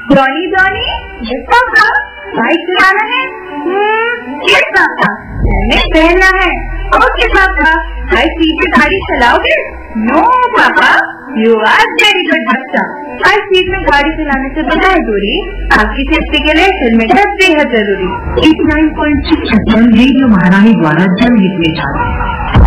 Johnny Johnny, yes papa, bike चलाना है? Yes papa, helmet पहनना है। ओके पापा, हाई स्पीड में गाड़ी चलाओगे? नो पापा, यू आर वेरी गुड बच्चा। हाई स्पीड में गाड़ी चलाने से बना है दूरी, आपकी सेफ्टी के लिए हेलमेट है बेहद जरूरी। 89.6 FM रेडियो महारानी द्वारा जनहित में जारी।